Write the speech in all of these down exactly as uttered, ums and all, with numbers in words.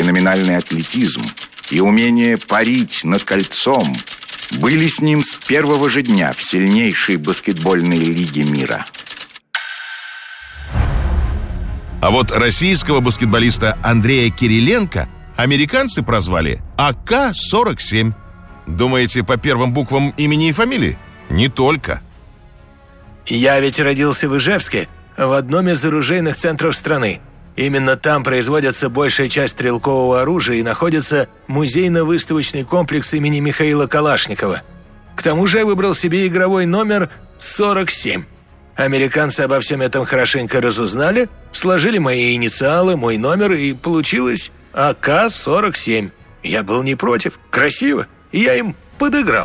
феноменальный атлетизм и умение парить над кольцом были с ним с первого же дня в сильнейшей баскетбольной лиге мира. А вот российского баскетболиста Андрея Кириленко американцы прозвали А К сорок семь. Думаете, по первым буквам имени и фамилии? Не только. Я ведь родился в Ижевске, в одном из оружейных центров страны. Именно там производится большая часть стрелкового оружия и находится музейно-выставочный комплекс имени Михаила Калашникова. К тому же я выбрал себе игровой номер сорок семь. Американцы обо всем этом хорошенько разузнали, сложили мои инициалы, мой номер, и получилось А К сорок семь. Я был не против, красиво, и я им подыграл.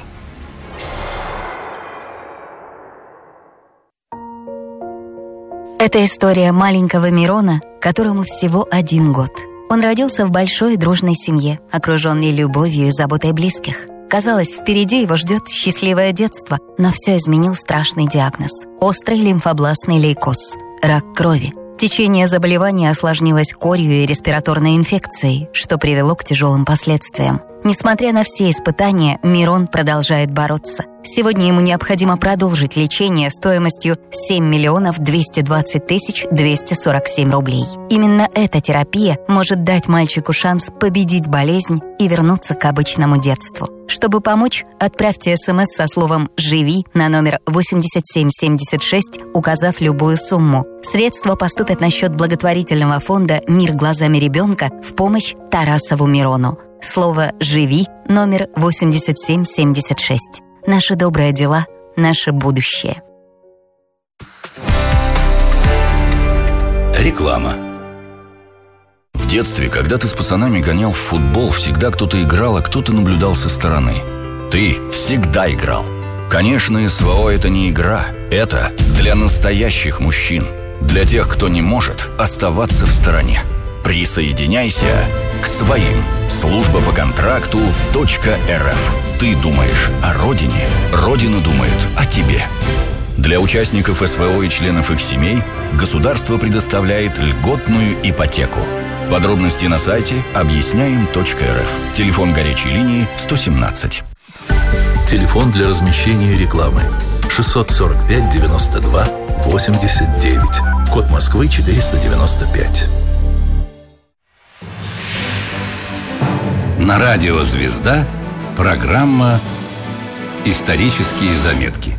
Это история маленького Мирона, которому всего один год. Он родился в большой и дружной семье, окруженной любовью и заботой близких. Казалось, впереди его ждет счастливое детство, но все изменил страшный диагноз – острый лимфобластный лейкоз – рак крови. Течение заболевания осложнилось корью и респираторной инфекцией, что привело к тяжелым последствиям. Несмотря на все испытания, Мирон продолжает бороться. Сегодня ему необходимо продолжить лечение стоимостью семь миллионов двести двадцать тысяч двести сорок семь рублей. Именно эта терапия может дать мальчику шанс победить болезнь и вернуться к обычному детству. Чтобы помочь, отправьте смс со словом «Живи» на номер восемьдесят семь семьдесят шесть, указав любую сумму. Средства поступят на счет благотворительного фонда «Мир глазами ребенка» в помощь Тарасову Мирону. Слово «Живи» номер восемьдесят семь семьдесят шесть. Наши добрые дела, наше будущее. Реклама. В детстве, когда ты с пацанами гонял в футбол, всегда кто-то играл, а кто-то наблюдал со стороны. Ты всегда играл. Конечно, СВО – это не игра. Это для настоящих мужчин. Для тех, кто не может оставаться в стороне. Присоединяйся к своим. Служба по контракту .рф. Ты думаешь о родине, Родина думает о тебе. Для участников СВО и членов их семей государство предоставляет льготную ипотеку. Подробности на сайте объясняем точка эр эф. Телефон горячей линии сто семнадцать. Телефон для размещения рекламы шестьсот сорок пять девяносто два восемьдесят девять. Код Москвы четыреста девяносто пять. На радио «Звезда» программа «Исторические заметки».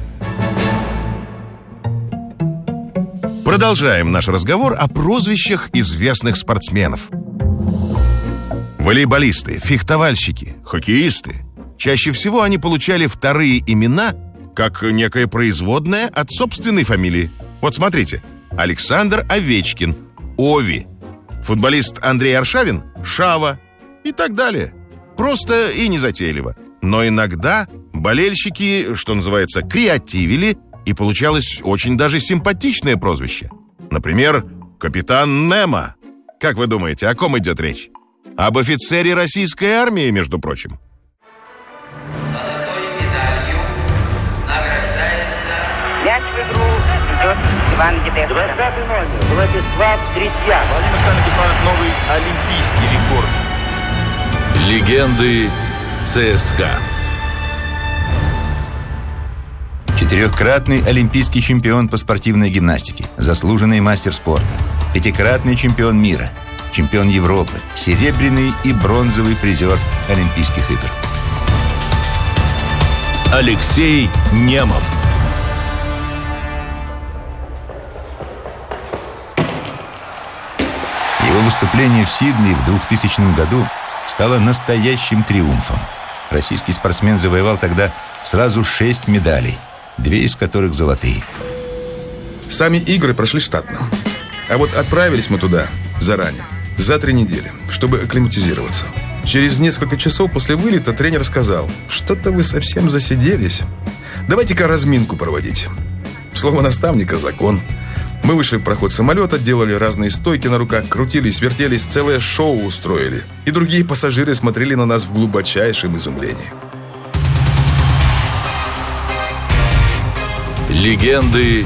Продолжаем наш разговор о прозвищах известных спортсменов. Волейболисты, фехтовальщики, хоккеисты. Чаще всего они получали вторые имена как некое производное от собственной фамилии. Вот смотрите: Александр Овечкин – Ови, футболист Андрей Аршавин – Шава и так далее. Просто и незатейливо. Но иногда болельщики, что называется, креативили, и получалось очень даже симпатичное прозвище. Например, капитан Немо. Как вы думаете, о ком идет речь? Об офицере российской армии, между прочим. Мяч в игру идет Иван Гедешко. двадцатый номер. Владислав Третьяк. Владимир Александрович установит новый олимпийский рекорд. Легенды ЦСКА. Четырехкратный олимпийский чемпион по спортивной гимнастике, заслуженный мастер спорта, пятикратный чемпион мира, чемпион Европы, серебряный и бронзовый призер Олимпийских игр. Алексей Немов. Его выступление в Сиднее в двухтысячном году стало настоящим триумфом. Российский спортсмен завоевал тогда сразу шесть медалей, две из которых золотые. Сами игры прошли штатно. А вот отправились мы туда заранее, за три недели, чтобы акклиматизироваться. Через несколько часов после вылета тренер сказал: что-то вы совсем засиделись. Давайте-ка разминку проводить. Слово наставника – закон. Мы вышли в проход самолета, делали разные стойки на руках, крутились, вертелись, целое шоу устроили. И другие пассажиры смотрели на нас в глубочайшем изумлении. Легенды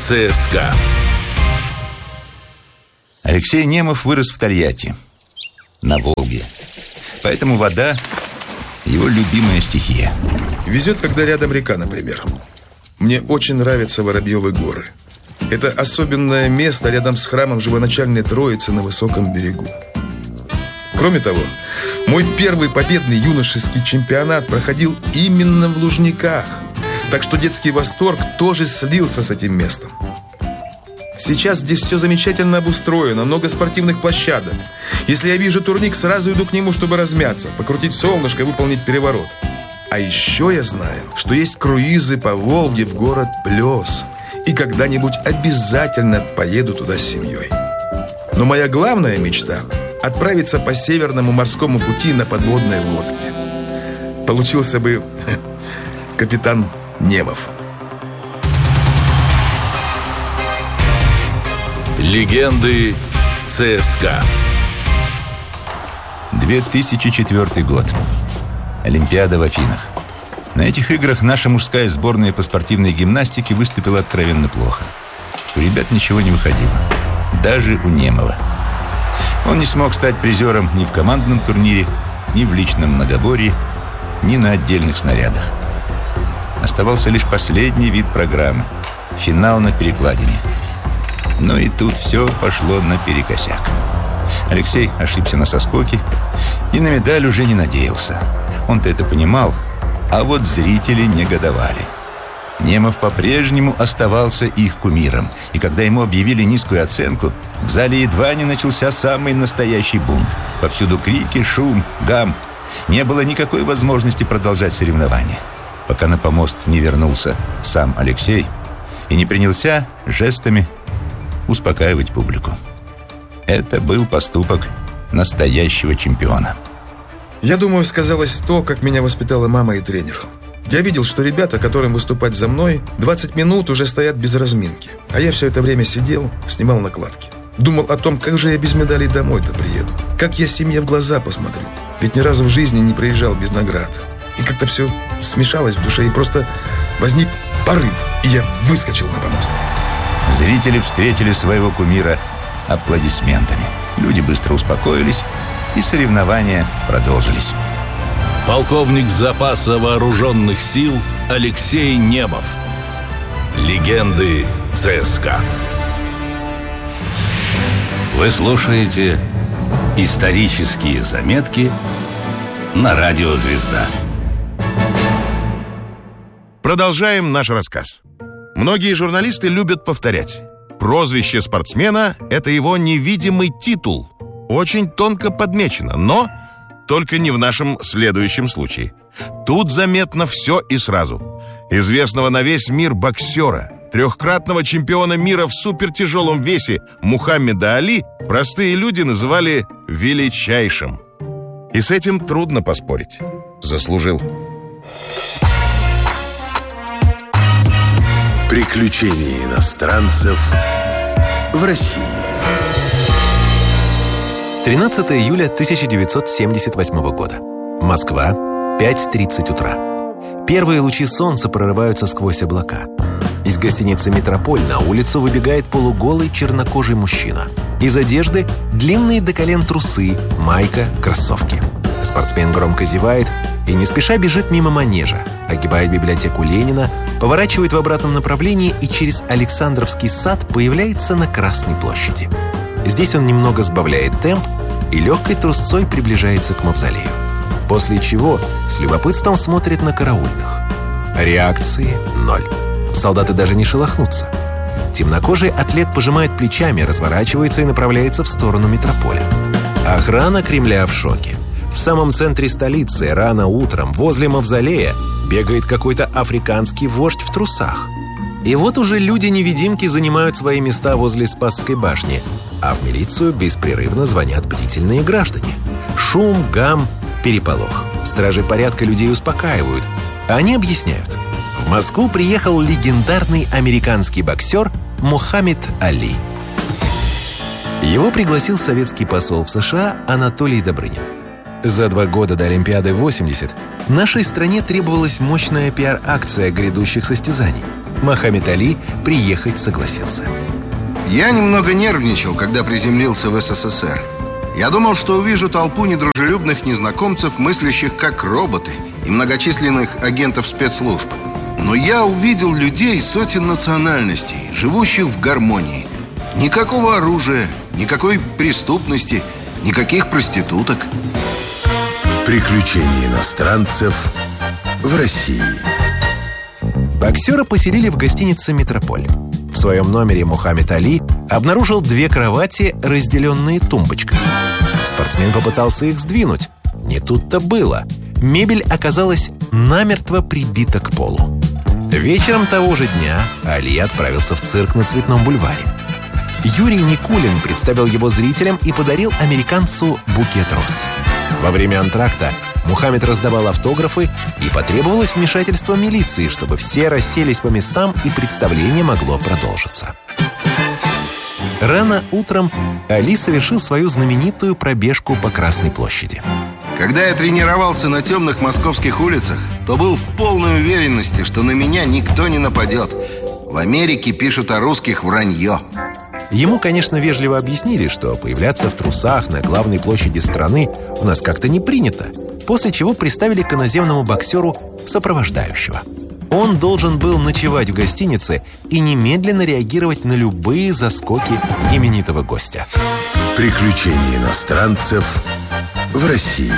ЦСКА. Алексей Немов вырос в Тольятти. на Волге. Поэтому вода – его любимая стихия. Везет, когда рядом река, например. Мне очень нравятся Воробьевы горы. Это особенное место рядом с храмом Живоначальной Троицы на высоком берегу. Кроме того, мой первый победный юношеский чемпионат проходил именно в Лужниках. Так что детский восторг тоже слился с этим местом. Сейчас здесь все замечательно обустроено, много спортивных площадок. Если я вижу турник, сразу иду к нему, чтобы размяться, покрутить солнышко и выполнить переворот. А еще я знаю, что есть круизы по Волге в город Плес. И когда-нибудь обязательно поеду туда с семьей. Но моя главная мечта – отправиться по Северному морскому пути на подводной лодке. Получился бы капитан Немов. Легенды ЦСКА. две тысячи четвёртый год. Олимпиада в Афинах. На этих играх наша мужская сборная по спортивной гимнастике выступила откровенно плохо. У ребят ничего не выходило. Даже у Немова. Он не смог стать призером ни в командном турнире, ни в личном многоборье, ни на отдельных снарядах. Оставался лишь последний вид программы – финал на перекладине. Но и тут все пошло наперекосяк. Алексей ошибся на соскоке и на медаль уже не надеялся. Он-то это понимал, а вот зрители негодовали. Немов по-прежнему оставался их кумиром, и когда ему объявили низкую оценку, в зале едва не начался самый настоящий бунт. Повсюду крики, шум, гам. Не было никакой возможности продолжать соревнования, пока на помост не вернулся сам Алексей и не принялся жестами успокаивать публику. Это был поступок настоящего чемпиона. Я думаю, сказалось то, как меня воспитала мама и тренер. Я видел, что ребята, которым выступать за мной, двадцать минут уже стоят без разминки. А я все это время сидел, снимал накладки. Думал о том, как же я без медалей домой-то приеду. Как я семье в глаза посмотрю. Ведь ни разу в жизни не приезжал без наград. И как-то все смешалось в душе, и просто возник порыв, и я выскочил на помост. Зрители встретили своего кумира аплодисментами. Люди быстро успокоились, и соревнования продолжились. Полковник запаса вооруженных сил Алексей Немов. Легенды ЦСКА. Вы слушаете исторические заметки на радио «Звезда». Продолжаем наш рассказ. Многие журналисты любят повторять: прозвище спортсмена – это его невидимый титул. Очень тонко подмечено, но только не в нашем следующем случае. Тут заметно все и сразу. Известного на весь мир боксера, трехкратного чемпиона мира в супертяжелом весе Мухаммеда Али простые люди называли величайшим. И с этим трудно поспорить. Заслужил. Приключения иностранцев в России. тринадцатого июля тысяча девятьсот семьдесят восьмого года. Москва, пять тридцать утра. Первые лучи солнца прорываются сквозь облака. Из гостиницы «Метрополь» на улицу выбегает полуголый чернокожий мужчина. Из одежды длинные до колен трусы, майка, кроссовки. Спортсмен громко зевает и не спеша бежит мимо манежа, огибает библиотеку Ленина, поворачивает в обратном направлении и через Александровский сад появляется на Красной площади. Здесь он немного сбавляет темп и легкой трусцой приближается к мавзолею. После чего с любопытством смотрит на караульных. Реакции ноль. Солдаты даже не шелохнутся. Темнокожий атлет пожимает плечами, разворачивается и направляется в сторону метрополя. Охрана Кремля в шоке. В самом центре столицы рано утром возле мавзолея бегает какой-то африканский вождь в трусах. И вот уже люди-невидимки занимают свои места возле Спасской башни, а в милицию беспрерывно звонят бдительные граждане. Шум, гам, переполох. Стражи порядка людей успокаивают. Они объясняют. В Москву приехал легендарный американский боксер Мухаммед Али. Его пригласил советский посол в США Анатолий Добрынин. За два года до Олимпиады восемьдесят нашей стране требовалась мощная пиар-акция грядущих состязаний. Мухаммед Али приехать согласился. Я немного нервничал, когда приземлился в СССР. Я думал, что увижу толпу недружелюбных незнакомцев, мыслящих как роботы, и многочисленных агентов спецслужб. Но я увидел людей сотен национальностей, живущих в гармонии. Никакого оружия, никакой преступности, никаких проституток. Приключения иностранцев в России. Боксера поселили в гостинице «Метрополь». В своем номере Мухаммед Али обнаружил две кровати, разделенные тумбочкой. Спортсмен попытался их сдвинуть. Не тут-то было. Мебель оказалась намертво прибита к полу. Вечером того же дня Али отправился в цирк на Цветном бульваре. Юрий Никулин представил его зрителям и подарил американцу букет роз. Во время антракта Мухаммед раздавал автографы, и потребовалось вмешательство милиции, чтобы все расселись по местам и представление могло продолжиться. Рано утром Али совершил свою знаменитую пробежку по Красной площади. Когда я тренировался на темных московских улицах, то был в полной уверенности, что на меня никто не нападет. В Америке пишут о русских вранье. Ему, конечно, вежливо объяснили, что появляться в трусах на главной площади страны у нас как-то не принято, после чего приставили к иноземному боксеру сопровождающего. Он должен был ночевать в гостинице и немедленно реагировать на любые заскоки именитого гостя. Приключения иностранцев в России.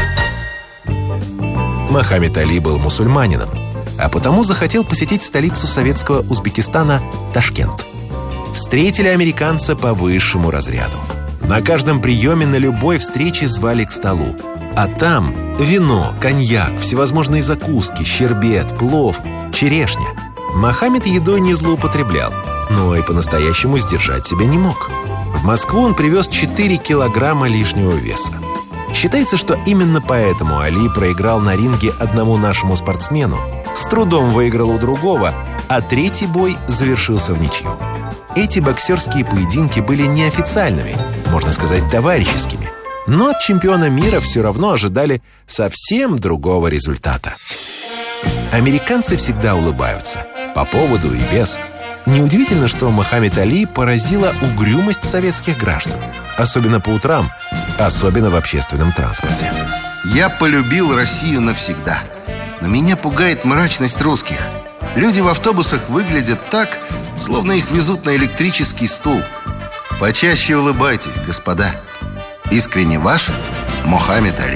Мухаммед Али был мусульманином, а потому захотел посетить столицу советского Узбекистана Ташкент. Встретили американца по высшему разряду. На каждом приеме, на любой встрече звали к столу. А там вино, коньяк, всевозможные закуски, щербет, плов, черешня. Мухаммед едой не злоупотреблял, но и по-настоящему сдержать себя не мог. В Москву он привез четыре килограмма лишнего веса. Считается, что именно поэтому Али проиграл на ринге одному нашему спортсмену, с трудом выиграл у другого, а третий бой завершился в ничью. Эти боксерские поединки были неофициальными, можно сказать, товарищескими. Но от чемпиона мира все равно ожидали совсем другого результата. Американцы всегда улыбаются, по поводу и без. Неудивительно, что Мухаммед Али поразила угрюмость советских граждан. Особенно по утрам, особенно в общественном транспорте. Я полюбил Россию навсегда. Но меня пугает мрачность русских. Люди в автобусах выглядят так, словно их везут на электрический стул. Почаще улыбайтесь, господа. Искренне ваш Мухаммед Али.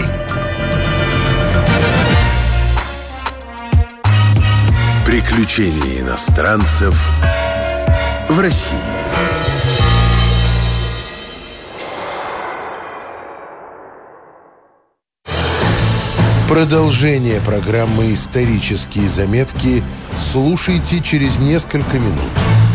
Приключения иностранцев в России. Продолжение программы «Исторические заметки» слушайте через несколько минут.